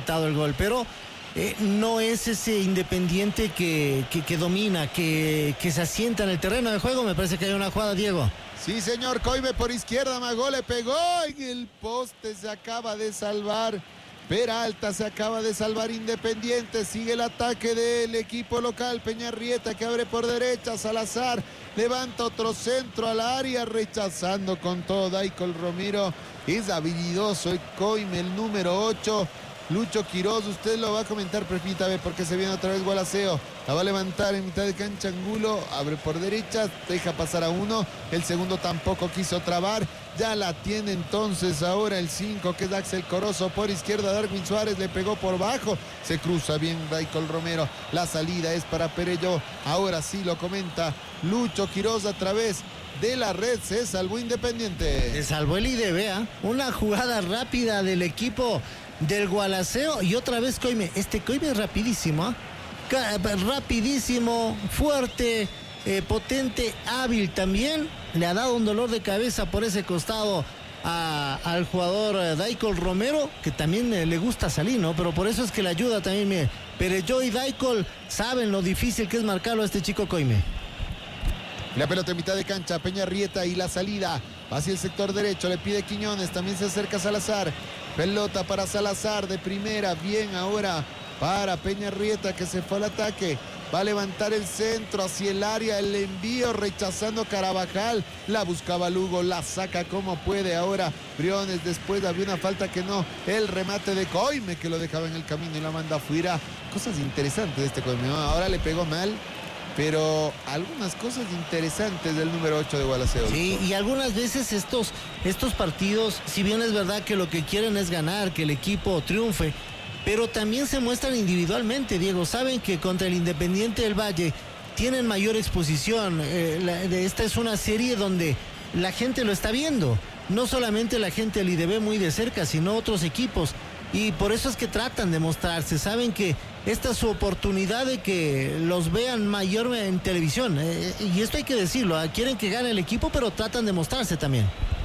concretado el gol, pero no es ese Independiente que domina, que se asienta en el terreno de juego. Me parece que hay una jugada, Diego. Sí, señor, Coime por izquierda, Magó le pegó en el poste, se acaba de salvar Peralta, se acaba de salvar Independiente, sigue el ataque del equipo local, Peñarrieta que abre por derecha, Salazar levanta otro centro al área, rechazando con todo Daicol Romero, es habilidoso el Coime, el número 8, Lucho Quiroz, usted lo va a comentar, permítame, porque se viene otra vez Gualaceo, la va a levantar en mitad de cancha Angulo, abre por derecha, deja pasar a uno, el segundo tampoco quiso trabar, ya la tiene entonces ahora el 5, que es Axel Corozo, por izquierda Darwin Suárez, le pegó por bajo, se cruza bien Daicol Romero, la salida es para Perelló, ahora sí lo comenta Lucho Quiroz a través de la red, se salvó Independiente. Se salvó el IDB, una jugada rápida del equipo del Gualaceo y otra vez Coime. Este Coime es rapidísimo, rapidísimo, fuerte, potente, hábil también. Le ha dado un dolor de cabeza por ese costado al jugador Daicol Romero, que también le gusta salir, ¿no? Pero por eso es que le ayuda también. Mire, Perelló y Daicol saben lo difícil que es marcarlo a este chico Coime. La pelota en mitad de cancha, Peñarrieta y la salida hacia el sector derecho, le pide Quiñones, también se acerca Salazar, pelota para Salazar de primera, bien ahora para Peñarrieta que se fue al ataque, va a levantar el centro hacia el área, el envío rechazando Carabajal, la buscaba Lugo, la saca como puede ahora Briones, después había una falta que no, el remate de Coime que lo dejaba en el camino y la manda afuera, cosas interesantes de este Coime, ahora le pegó mal, pero algunas cosas interesantes del número 8 de Gualaceo. Sí, y algunas veces estos partidos, si bien es verdad que lo que quieren es ganar, que el equipo triunfe, pero también se muestran individualmente, Diego. Saben que contra el Independiente del Valle tienen mayor exposición. Esta es una serie donde la gente lo está viendo. No solamente la gente del IDB muy de cerca, sino otros equipos. Y por eso es que tratan de mostrarse. Saben que esta es su oportunidad de que los vean mayor en televisión. Y esto hay que decirlo. Quieren que gane el equipo, pero tratan de mostrarse también.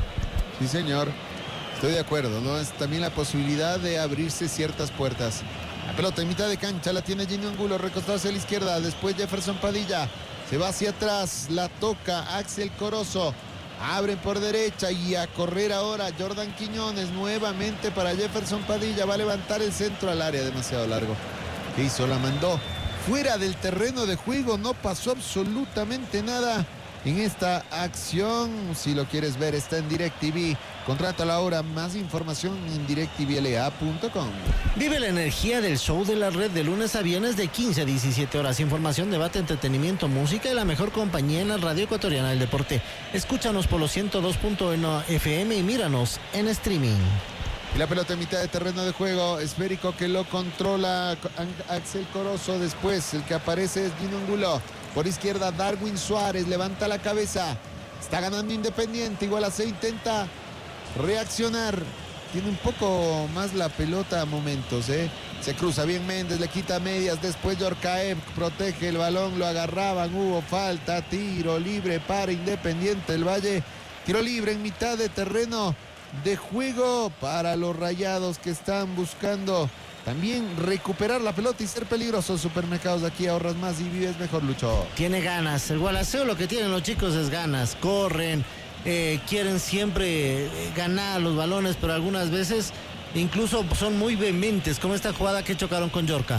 Sí, señor. Estoy de acuerdo, ¿no? Es también la posibilidad de abrirse ciertas puertas. La pelota en mitad de cancha la tiene Gino Angulo, recostado hacia la izquierda. Después Jefferson Padilla. Se va hacia atrás. La toca Axel Corozo. Abren por derecha y a correr ahora Jordan Quiñones nuevamente para Jefferson Padilla. Va a levantar el centro al área, demasiado largo. ¿Qué hizo? La mandó fuera del terreno de juego. No pasó absolutamente nada en esta acción. Si lo quieres ver, está en DirecTV. Contrátalo ahora. Más información en directvla.com. Vive la energía del show de la red de lunes a viernes de 15 a 17 horas. Información, debate, entretenimiento, música y la mejor compañía en la radio ecuatoriana del deporte. Escúchanos por los 102.1 FM y míranos en streaming. Y la pelota en mitad de terreno de juego, esférico que lo controla Axel Corozo. Después el que aparece es Gino Angulo. Por izquierda Darwin Suárez, levanta la cabeza. Está ganando Independiente, igual se intenta reaccionar. Tiene un poco más la pelota a momentos, Se cruza bien Méndez, le quita medias. Después Yorcaev protege el balón, lo agarraban, hubo falta, tiro libre para Independiente del Valle. Tiro libre en mitad de terreno de juego para los Rayados que están buscando también recuperar la pelota y ser peligrosos. Supermercados de aquí, ahorras más y vives mejor, Lucho. Tiene ganas, el Gualaceo lo que tienen los chicos es ganas, corren, quieren siempre ganar los balones, pero algunas veces incluso son muy vehementes, como esta jugada que chocaron con Yorca.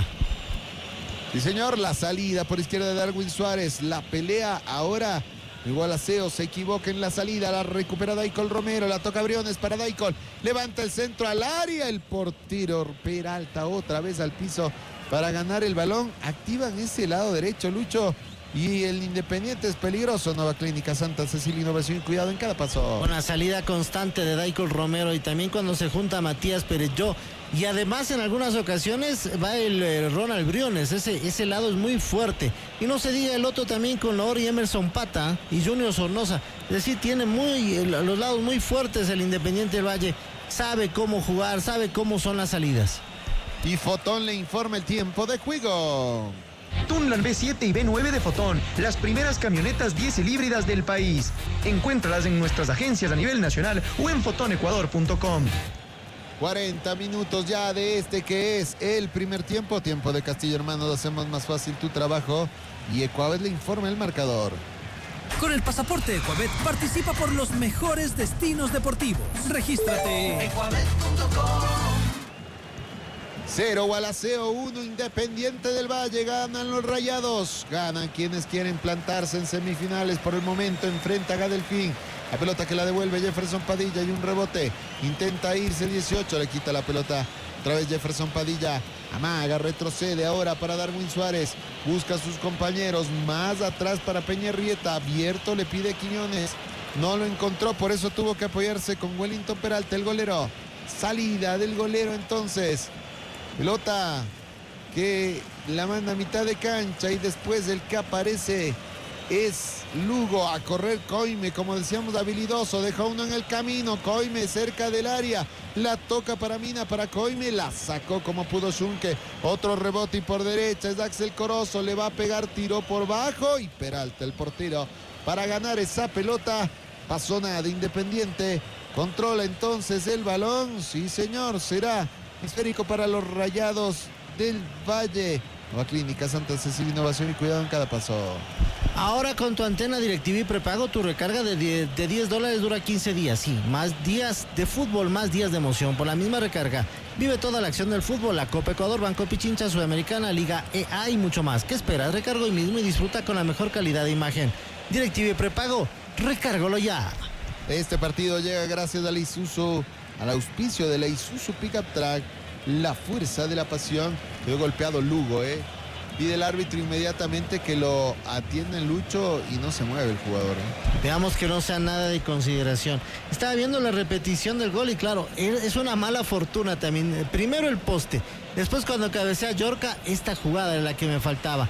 Sí, señor, la salida por izquierda de Darwin Suárez, la pelea ahora. El Gualaceo se equivoca en la salida, la recupera Daicol Romero, la toca Briones para Daicol, levanta el centro al área, el portero Peralta otra vez al piso para ganar el balón, activan ese lado derecho, Lucho, y el Independiente es peligroso. Nueva Clínica Santa Cecilia, innovación y cuidado en cada paso. Una salida constante de Daicol Romero y también cuando se junta Matías Perelló. Y además en algunas ocasiones va el Ronald Briones, ese lado es muy fuerte. Y no se diga el otro también con Lori Emerson Pata y Junior Sornosa. Es decir, tiene los lados muy fuertes el Independiente del Valle. Sabe cómo jugar, sabe cómo son las salidas. Y Fotón le informa el tiempo de juego. Tunland B7 y B9 de Fotón, las primeras camionetas diésel híbridas del país. Encuéntralas en nuestras agencias a nivel nacional o en fotonecuador.com. 40 minutos ya de este que es el primer tiempo. Tiempo de Castillo Hermanos, hacemos más fácil tu trabajo. Y Ecuabet le informa el marcador. Con el pasaporte Ecuabet participa por los mejores destinos deportivos. Regístrate. Ecuabet.com. 0 Gualaceo, 1 Independiente del Valle. Ganan los Rayados. Ganan quienes quieren plantarse en semifinales. Por el momento enfrenta a Gadelfín. La pelota que la devuelve Jefferson Padilla y un rebote. Intenta irse el 18, le quita la pelota. Otra vez Jefferson Padilla. Amaga, retrocede ahora para Darwin Suárez. Busca a sus compañeros. Más atrás para Peñarrieta. Abierto le pide Quiñones. No lo encontró, por eso tuvo que apoyarse con Wellington Peralta, el golero. Salida del golero entonces. Pelota que la manda a mitad de cancha y después el que aparece es Lugo. A correr Coime, como decíamos, habilidoso. Deja uno en el camino. Coime cerca del área. La toca para Mina, para Coime. La sacó como pudo Schunke. Otro rebote y por derecha es Axel Corozo. Le va a pegar, tiró por bajo. Y Peralta, el portero, para ganar esa pelota. Pasó nada de Independiente. Controla entonces el balón. Sí, señor, será esférico para los Rayados del Valle. Nueva Clínica Santa Cecilia, innovación y cuidado en cada paso. Ahora con tu antena DirecTV prepago, tu recarga de $10 dura 15 días. Sí, más días de fútbol, más días de emoción. Por la misma recarga, vive toda la acción del fútbol, la Copa Ecuador, Banco Pichincha, Sudamericana, Liga EA y mucho más. ¿Qué esperas? Recarga hoy mismo y disfruta con la mejor calidad de imagen. DirecTV prepago, recárgalo ya. Este partido llega gracias al Isuzu, al auspicio de la Isuzu Pickup Track, la fuerza de la pasión. Quedó golpeado Lugo, Pide el árbitro inmediatamente que lo atienda en Lucho y no se mueve el jugador. Veamos que no sea nada de consideración. Estaba viendo la repetición del gol y claro, es una mala fortuna también. Primero el poste, después cuando cabecea Yorca, esta jugada es la que me faltaba.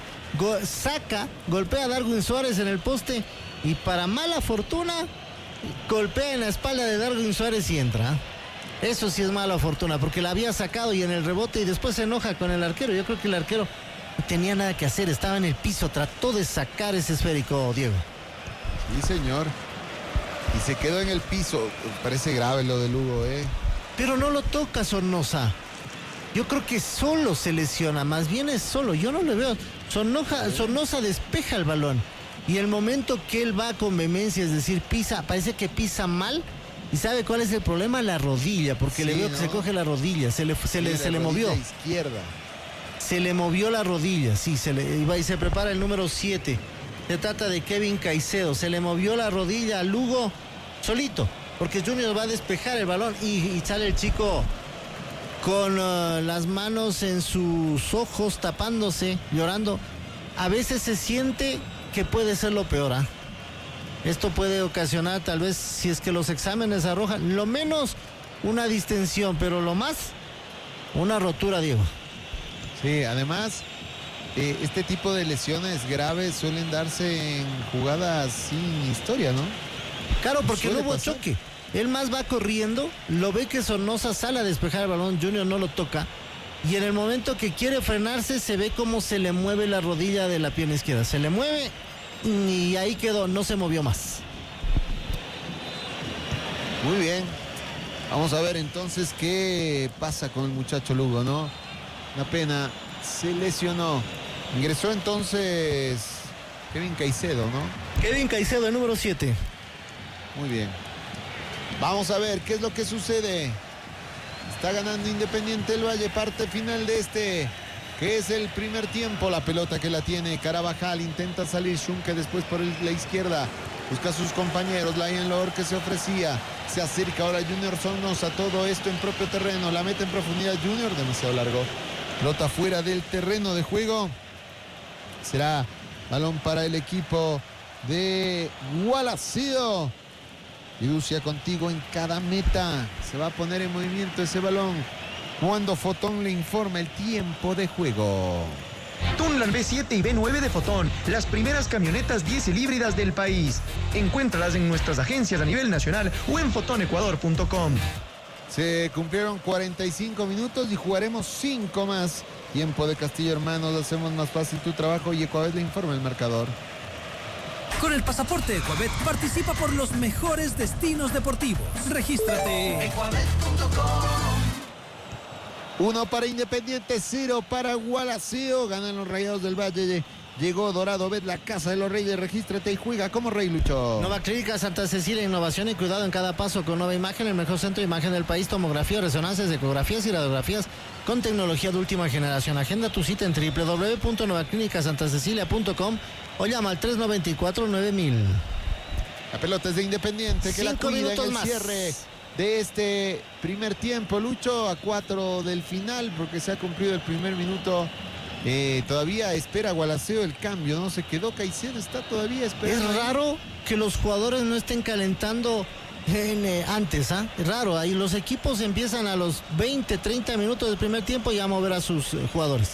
Golpea a Darwin Suárez en el poste y para mala fortuna golpea en la espalda de Darwin Suárez y entra. Eso sí es mala fortuna porque la había sacado y en el rebote y después se enoja con el arquero. Yo creo que el arquero no tenía nada que hacer, estaba en el piso, trató de sacar ese esférico, Diego. Sí, señor. Y se quedó en el piso. Parece grave lo de Lugo, Pero no lo toca Sornosa. Yo creo que solo se lesiona, más bien es solo. Yo no le veo. Sornosa despeja el balón. Y el momento que él va con vehemencia, es decir, pisa, parece que pisa mal. ¿Y sabe cuál es el problema? La rodilla, porque sí, le veo que se coge la rodilla, se le movió. Izquierda. Se le movió la rodilla, sí, y se prepara el número 7. Se trata de Kevin Caicedo, se le movió la rodilla a Lugo solito, porque Junior va a despejar el balón y sale el chico con las manos en sus ojos, tapándose, llorando. A veces se siente que puede ser lo peor, Esto puede ocasionar, tal vez, si es que los exámenes arrojan, lo menos una distensión, pero lo más, una rotura, Diego. Sí, además, este tipo de lesiones graves suelen darse en jugadas sin historia, ¿no? Claro, porque no hubo choque. Él más va corriendo, lo ve que Sornosa sale a despejar el balón, Junior no lo toca, y en el momento que quiere frenarse, se ve cómo se le mueve la rodilla de la pierna izquierda. Se le mueve y ahí quedó, no se movió más. Muy bien. Vamos a ver entonces qué pasa con el muchacho Lugo, ¿no? Una pena, se lesionó. Ingresó entonces Kevin Caicedo, ¿no? Kevin Caicedo, el número 7. Muy bien. Vamos a ver qué es lo que sucede. Está ganando Independiente del Valle, parte final de este, que es el primer tiempo. La pelota que la tiene Carabajal, intenta salir Schunke después por la izquierda. Busca a sus compañeros, Lion Lord que se ofrecía. Se acerca ahora Junior Sornosa, todo esto en propio terreno. La mete en profundidad Junior, demasiado largo. Pelota fuera del terreno de juego. Será balón para el equipo de Gualaceo. Fiducia contigo en cada meta. Se va a poner en movimiento ese balón cuando Fotón le informa el tiempo de juego. Tunland B7 y B9 de Fotón, las primeras camionetas diésel híbridas del país. Encuéntralas en nuestras agencias a nivel nacional o en fotonecuador.com. Se cumplieron 45 minutos y jugaremos 5 más. Tiempo de Castillo Hermanos, hacemos más fácil tu trabajo y Ecuabet le informa el marcador. Con el pasaporte Ecuabet participa por los mejores destinos deportivos. Regístrate. Ecuabet.com. 1 para Independiente, 0 para Gualaceo. Ganan los Rayados del Valle. Llegó Dorado Bet, la casa de los Reyes. Regístrate y juega como rey, Lucho. Nova Clínica Santa Cecilia, innovación y cuidado en cada paso con nueva imagen, el mejor centro de imagen del país, tomografía, resonancias, ecografías y radiografías con tecnología de última generación. Agenda tu cita en www.novaclinicasantascecilia.com o llama al 394-9000. La pelota es de Independiente, que la cuida en el más. cierre de este primer tiempo, Lucho, a 4 del final, porque se ha cumplido el primer minuto. Todavía espera Gualaceo el cambio, ¿no? Se quedó Caicedo, está todavía esperando. Es raro que los jugadores no estén calentando antes, ¿ah? Es raro, ahí los equipos empiezan a los 20, 30 minutos del primer tiempo y a mover a sus jugadores.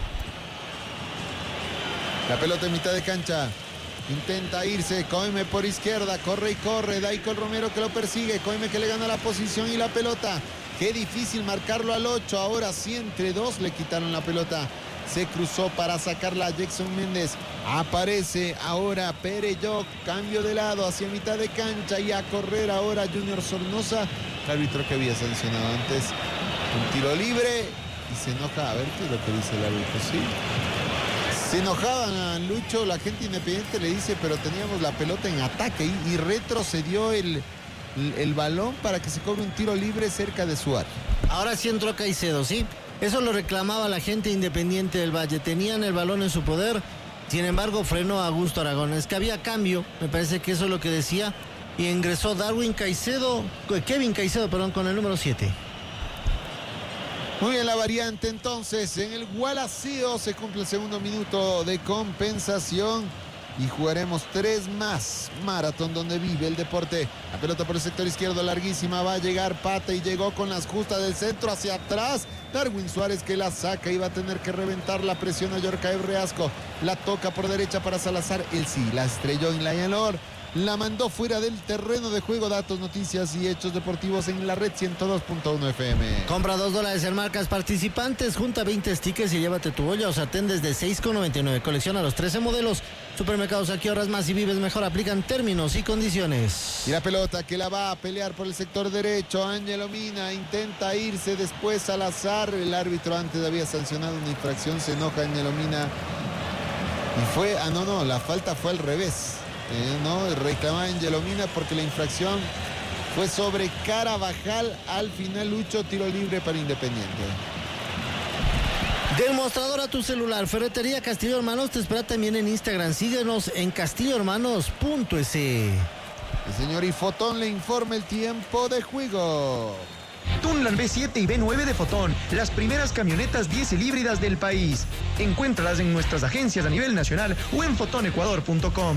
La pelota en mitad de cancha. Intenta irse, Coime por izquierda, corre y corre, Daicol Romero que lo persigue, Coime que le gana la posición y la pelota. Qué difícil marcarlo al 8, ahora sí entre dos le quitaron la pelota. Se cruzó para sacarla a Jackson Méndez. Aparece ahora Pereyó, cambio de lado hacia mitad de cancha y a correr ahora Junior Sornosa. El árbitro que había sancionado antes un tiro libre y se enoja. A ver qué es lo que dice el árbitro, sí. Se enojaban a Lucho, la gente Independiente le dice, pero teníamos la pelota en ataque y retrocedió el balón para que se cobre un tiro libre cerca de su área. Ahora sí entró Caicedo, ¿sí? Eso lo reclamaba la gente Independiente del Valle. Tenían el balón en su poder, sin embargo frenó a Augusto Aragón. Es que había cambio, me parece que eso es lo que decía, y ingresó Kevin Caicedo, con el número 7. Muy bien la variante entonces, en el Gualaceo se cumple el segundo minuto de compensación y jugaremos 3 más. Maratón donde vive el deporte. La pelota por el sector izquierdo larguísima, va a llegar Pata y llegó con las justas del centro hacia atrás. Darwin Suárez que la saca y va a tener que reventar la presión a Yorcaev Reasco. La toca por derecha para Salazar, él sí, la estrelló en la Yanor. La mandó fuera del terreno de juego. Datos, noticias y hechos deportivos en la red 102.1 FM. Compra $2 en marcas participantes, junta 20 stickers y llévate tu olla o sartén desde $6,99. Colecciona los 13 modelos. Supermercados Aquí ahorras más y vives mejor. Aplican términos y condiciones. Y la pelota que la va a pelear por el sector derecho. Ángelo Mina intenta irse después Salazar. El árbitro antes había sancionado una infracción. Se enoja Ángelo Mina. Y fue, la falta fue al revés. Reclamaba Ángelo Mina porque la infracción fue sobre Carabajal. Al final, Lucho, tiro libre para Independiente. Del mostrador a tu celular, Ferretería Castillo Hermanos te espera también en Instagram. Síguenos en castillohermanos.es. El señor Ifotón le informa el tiempo de juego. Tunland B7 y B9 de Fotón, las primeras camionetas diésel híbridas del país. Encuéntralas en nuestras agencias a nivel nacional o en fotonecuador.com.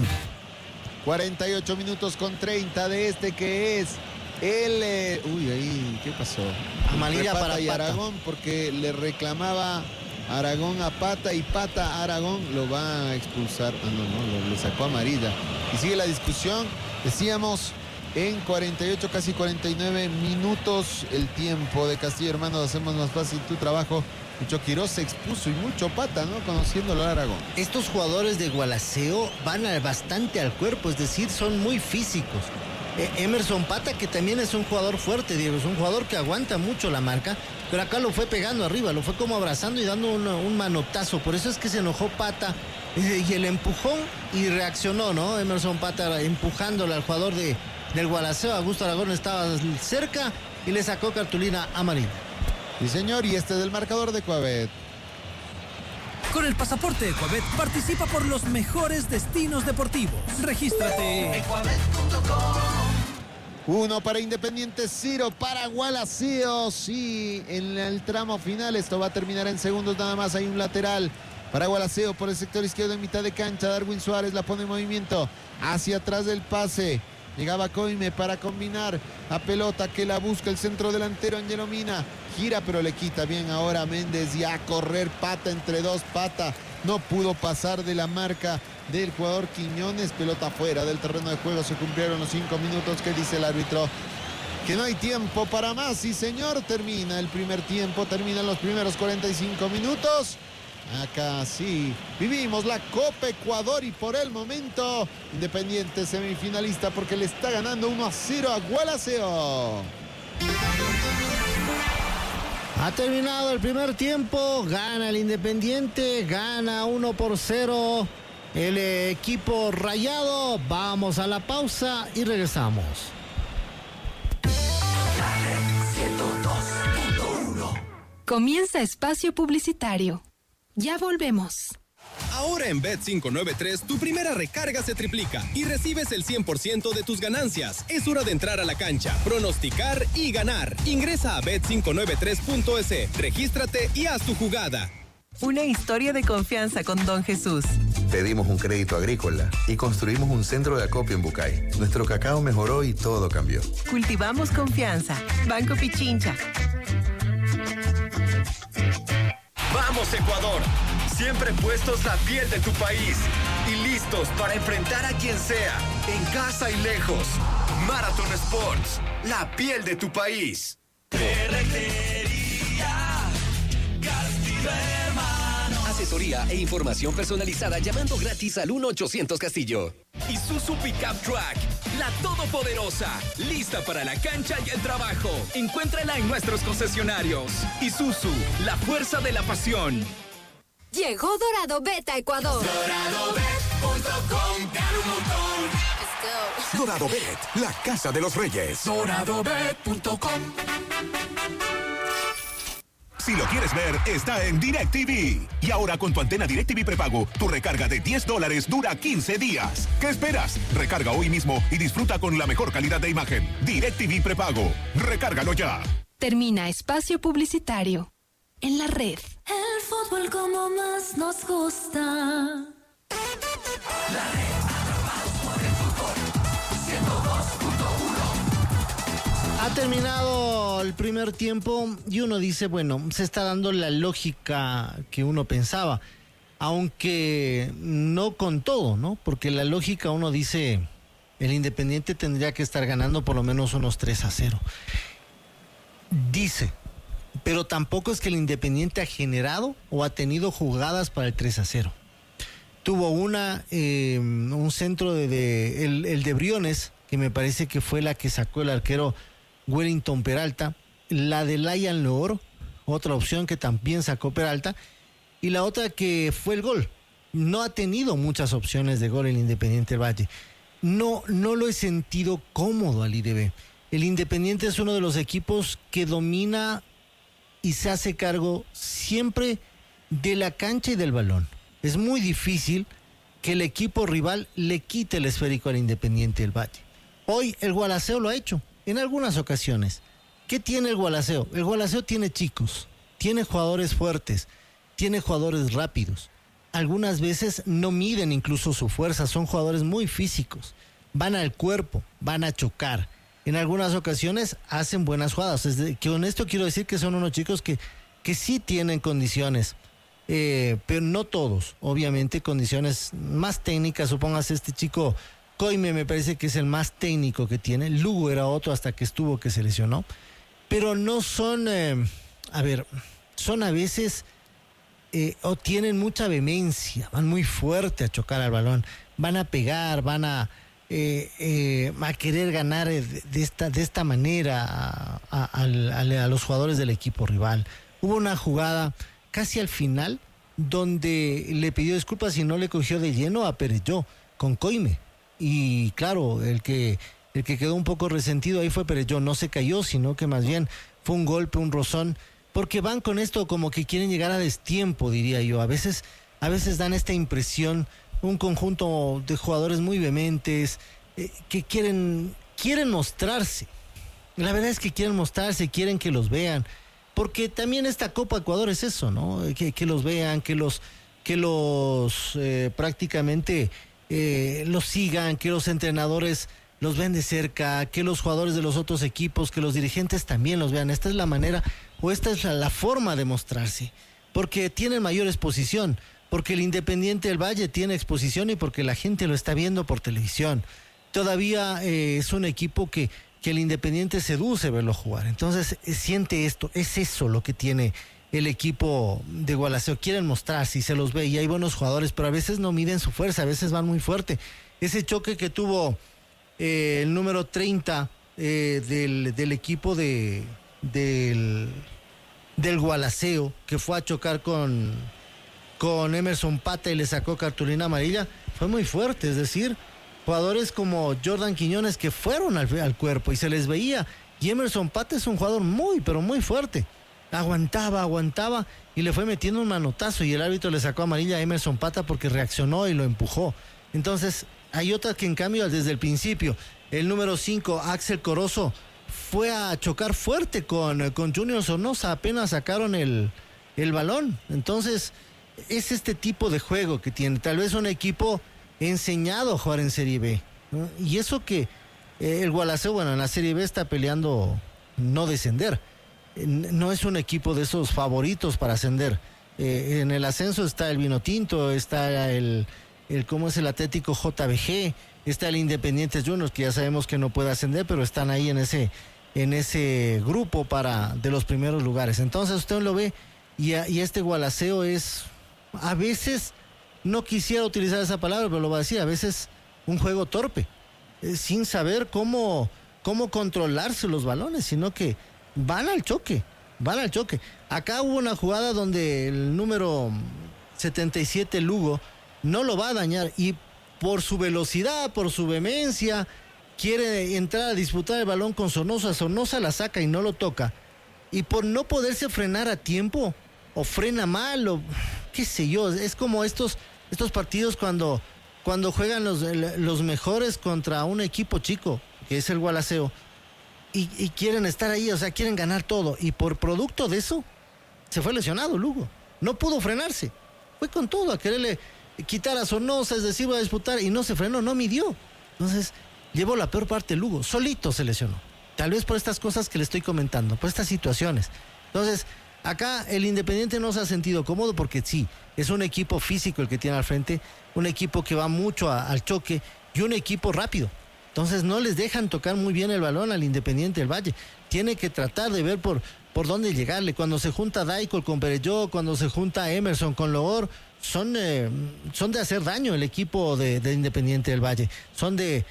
48 minutos con 30 de este que es el... ahí, ¿qué pasó? Amarilla para y Pata. Aragón, porque le reclamaba Aragón a Pata y Pata a Aragón lo va a expulsar. Le sacó amarilla. Y sigue la discusión, decíamos, en 48, casi 49 minutos el tiempo de Castillo Hermanos. Hacemos más fácil tu trabajo. Mucho Quiroz se expuso y mucho Pata, ¿no? Conociéndolo a Aragón. Estos jugadores de Gualaceo van bastante al cuerpo, es decir, son muy físicos. Emerson Pata, que también es un jugador fuerte, Diego, es un jugador que aguanta mucho la marca, pero acá lo fue pegando arriba, lo fue como abrazando y dando un manotazo. Por eso es que se enojó Pata y el empujón y reaccionó, ¿no? Emerson Pata empujándole al jugador del Gualaceo. Augusto Aragón estaba cerca y le sacó cartulina amarilla. Sí, señor, y este es el marcador de Coabet. Con el pasaporte Ecuabet participa por los mejores destinos deportivos. Regístrate. Ecuabet.com. 1 para Independiente, 0 para Gualaceo. Sí, en el tramo final esto va a terminar en segundos nada más. Hay un lateral para Gualaceo por el sector izquierdo en mitad de cancha. Darwin Suárez la pone en movimiento hacia atrás del pase. Llegaba Coime para combinar a pelota que la busca el centro delantero Ángelo Mina. Gira pero le quita bien ahora Méndez y a correr Pata entre dos. Pata no pudo pasar de la marca del jugador Quiñones. Pelota fuera del terreno de juego. Se cumplieron los 5 minutos. ¿Qué dice el árbitro? Que no hay tiempo para más. Sí, señor, termina el primer tiempo. Terminan los primeros 45 minutos. Acá sí, vivimos la Copa Ecuador y por el momento Independiente semifinalista porque le está ganando 1-0 a Gualaceo. Ha terminado el primer tiempo, gana el Independiente, gana 1-0 el equipo rayado. Vamos a la pausa y regresamos. Comienza espacio publicitario. Ya volvemos. Ahora en Bet593 tu primera recarga se triplica y recibes el 100% de tus ganancias. Es hora de entrar a la cancha, pronosticar y ganar. Ingresa a bet593.es, regístrate y haz tu jugada. Una historia de confianza con Don Jesús. Pedimos un crédito agrícola y construimos un centro de acopio en Bucay. Nuestro cacao mejoró y todo cambió. Cultivamos confianza. Banco Pichincha. ¡Vamos, Ecuador! Siempre puestos la piel de tu país y listos para enfrentar a quien sea, en casa y lejos. Marathon Sports, la piel de tu país. Asesoría e información personalizada llamando gratis al 1-800 Castillo. Isuzu Pickup Truck, la todopoderosa, lista para la cancha y el trabajo. Encuéntrala en nuestros concesionarios. Isuzu, la fuerza de la pasión. Llegó Dorado Bet a Ecuador. DoradoBet.com, gana un montón. Let's go. Dorado Bet, la casa de los reyes. DoradoBet.com. Si lo quieres ver, está en DirecTV. Y ahora con tu antena DirecTV prepago, tu recarga de $10 dura 15 días. ¿Qué esperas? Recarga hoy mismo y disfruta con la mejor calidad de imagen. DirecTV prepago. Recárgalo ya. Termina espacio publicitario. En la red. El fútbol como más nos gusta. La red, atrapados por el fútbol. 102.1. Ha terminado el primer tiempo y uno dice, bueno, se está dando la lógica que uno pensaba, aunque no con todo, ¿no? Porque la lógica uno dice, el Independiente tendría que estar ganando por lo menos unos 3-0. Dice, pero tampoco es que el Independiente ha generado o ha tenido jugadas para el 3-0. Tuvo un centro el de Briones, que me parece que fue la que sacó el arquero Wellington Peralta, la de Layan Loor, otra opción que también sacó Peralta, y la otra que fue el gol. No ha tenido muchas opciones de gol el Independiente del Valle. No lo he sentido cómodo al IDB. El Independiente es uno de los equipos que domina y se hace cargo siempre de la cancha y del balón. Es muy difícil que el equipo rival le quite el esférico al Independiente del Valle. Hoy el Gualaceo lo ha hecho en algunas ocasiones. ¿Qué tiene el Gualaceo? El Gualaceo tiene chicos, tiene jugadores fuertes, tiene jugadores rápidos. Algunas veces no miden incluso su fuerza, son jugadores muy físicos. Van al cuerpo, van a chocar. En algunas ocasiones hacen buenas jugadas. Que con esto quiero decir que son unos chicos que sí tienen condiciones, pero no todos. Obviamente condiciones más técnicas. Supóngase este chico Coime, me parece que es el más técnico que tiene. Lugo era otro hasta que estuvo, que se lesionó. Pero no son, son a veces o tienen mucha vehemencia, van muy fuerte a chocar al balón, van a pegar, van a querer ganar de esta manera a los jugadores del equipo rival. Hubo una jugada casi al final donde le pidió disculpas y no le cogió de lleno a Perelló con Coime, y claro, el que quedó un poco resentido ahí fue Perelló. No se cayó, sino que más bien fue un golpe, un rozón, porque van con esto como que quieren llegar a destiempo, diría yo. A veces dan esta impresión, un conjunto de jugadores muy vehementes, que quieren mostrarse. La verdad es que quieren mostrarse, quieren que los vean, porque también esta Copa Ecuador es eso, ¿no? Que los vean, que los prácticamente los sigan, que los entrenadores los vean de cerca, que los jugadores de los otros equipos, que los dirigentes también los vean. Esta es la manera, o esta es la forma de mostrarse, porque tienen mayor exposición, porque el Independiente del Valle tiene exposición y porque la gente lo está viendo por televisión. Todavía es un equipo que el Independiente seduce verlo jugar. Entonces siente esto, es eso lo que tiene el equipo de Gualaceo. Quieren mostrarse y se los ve, y hay buenos jugadores, pero a veces no miden su fuerza, a veces van muy fuerte. Ese choque que tuvo el número 30 del equipo del del Gualaceo, que fue a chocar con Emerson Pata y le sacó cartulina amarilla, fue muy fuerte. Es decir, jugadores como Jordan Quiñones que fueron al cuerpo y se les veía. Y Emerson Pata es un jugador muy, pero muy fuerte. Aguantaba y le fue metiendo un manotazo y el árbitro le sacó amarilla a Emerson Pata porque reaccionó y lo empujó. Entonces, hay otras que en cambio desde el principio, el número 5, Axel Corozo, fue a chocar fuerte con Junior Sornosa, apenas sacaron el balón. Entonces, es este tipo de juego que tiene. Tal vez un equipo enseñado a jugar en Serie B, ¿no? Y eso que el Gualaceo, bueno, en la Serie B está peleando no descender. No es un equipo de esos favoritos para ascender. En el ascenso está el Vinotinto, está el ¿cómo es? El Atlético JBG, está el Independiente Juniors, que ya sabemos que no puede ascender, pero están ahí en ese grupo de los primeros lugares. Entonces usted lo ve y este Gualaceo es, a veces, no quisiera utilizar esa palabra, pero lo voy a decir, a veces un juego torpe, sin saber cómo controlarse los balones, sino que van al choque. Acá hubo una jugada donde el número 77, Lugo, no lo va a dañar y por su velocidad, por su vehemencia, quiere entrar a disputar el balón con Sornosa. Sornosa la saca y no lo toca. Y por no poderse frenar a tiempo, o frena mal, o qué sé yo, es como estos partidos cuando juegan los mejores contra un equipo chico, que es el Gualaceo, y quieren estar ahí, o sea, quieren ganar todo, y por producto de eso, se fue lesionado Lugo, no pudo frenarse, fue con todo a quererle quitar a Sornosa, es decir, va a disputar, y no se frenó, no midió. Entonces, llevó la peor parte Lugo, solito se lesionó, tal vez por estas cosas que le estoy comentando, por estas situaciones. Entonces, acá el Independiente no se ha sentido cómodo porque sí, es un equipo físico el que tiene al frente, un equipo que va mucho al choque y un equipo rápido. Entonces no les dejan tocar muy bien el balón al Independiente del Valle. Tiene que tratar de ver por dónde llegarle. Cuando se junta Daikol con Perelló, cuando se junta Emerson con Loor, son de hacer daño el equipo de Independiente del Valle. Son de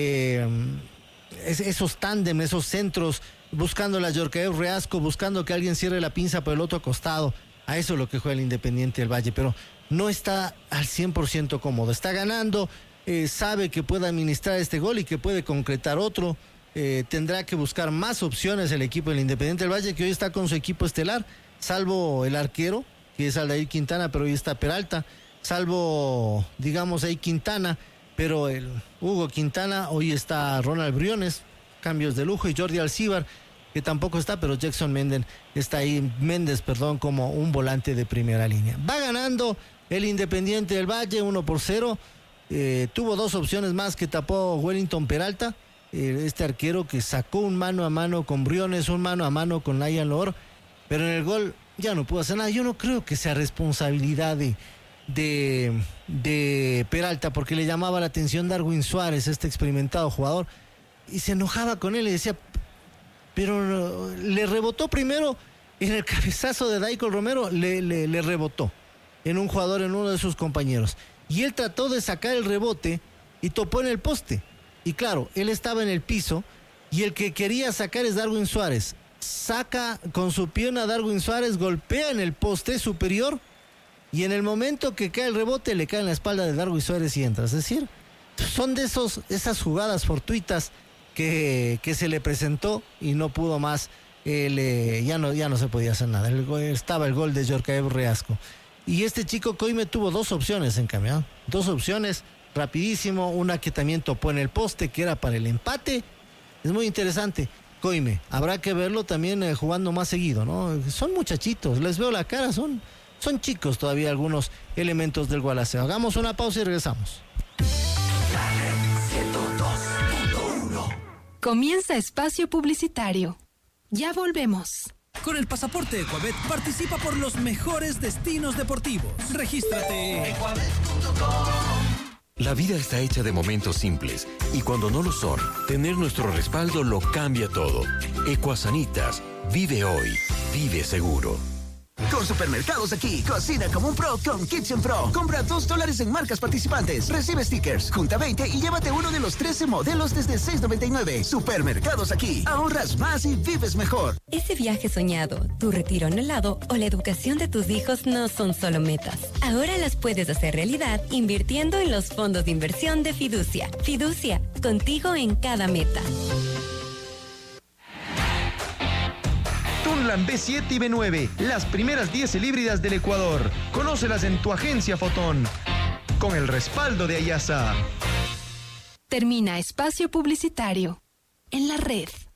esos tándem, esos centros, buscando la Yorcaev Reasco, buscando que alguien cierre la pinza por el otro costado. A eso es lo que juega el Independiente del Valle, pero no está al 100% cómodo. Está ganando, sabe que puede administrar este gol y que puede concretar otro. Tendrá que buscar más opciones el equipo del Independiente del Valle, que hoy está con su equipo estelar, salvo el arquero, que es Aldair Quintana, pero hoy está Peralta, salvo, digamos, ahí Quintana, pero el Hugo Quintana, hoy está Ronald Briones, cambios de lujo, y Jordi Alcíbar, que tampoco está, pero Jackson Méndez está ahí, como un volante de primera línea. Va ganando el Independiente del Valle 1-0, tuvo dos opciones más que tapó Wellington Peralta, este arquero que sacó un mano a mano con Briones, un mano a mano con Nayan Loor, pero en el gol ya no pudo hacer nada. Yo no creo que sea responsabilidad de Peralta, porque le llamaba la atención Darwin Suárez, este experimentado jugador, y se enojaba con él y decía, pero le rebotó primero en el cabezazo de Daikol Romero, le rebotó en un jugador, en uno de sus compañeros, y él trató de sacar el rebote y topó en el poste, y claro, él estaba en el piso y el que quería sacar es Darwin Suárez. Saca con su pierna a Darwin Suárez, golpea en el poste superior y en el momento que cae el rebote le cae en la espalda de Darwin Suárez y entra. Es decir, son de esas jugadas fortuitas que se le presentó y no pudo más. Ya no se podía hacer nada. Estaba el gol de Yorcaev Reasco. Y este chico Coime tuvo dos opciones en cambio. Dos opciones, rapidísimo. Una que también topó en el poste, que era para el empate. Es muy interesante. Coime, habrá que verlo también jugando más seguido, ¿no? Son muchachitos, les veo la cara, son chicos todavía algunos elementos del Gualaceo. Hagamos una pausa y regresamos. Comienza espacio publicitario. Ya volvemos. Con el pasaporte Ecuabet participa por los mejores destinos deportivos. Regístrate. La vida está hecha de momentos simples y cuando no lo son, tener nuestro respaldo lo cambia todo. Ecuasanitas, vive hoy, vive seguro. Con Supermercados Aquí, cocina como un pro con Kitchen Pro. Compra $2 en marcas participantes. Recibe stickers, junta 20 y llévate uno de los 13 modelos desde $6.99. Supermercados Aquí, ahorras más y vives mejor. Ese viaje soñado, tu retiro anhelado o la educación de tus hijos no son solo metas. Ahora las puedes hacer realidad invirtiendo en los fondos de inversión de Fiducia. Fiducia, contigo en cada meta. Tunlan B7 y B9, las primeras diésel híbridas del Ecuador. Conócelas en tu agencia Fotón. Con el respaldo de Ayasa. Termina espacio publicitario. En la red.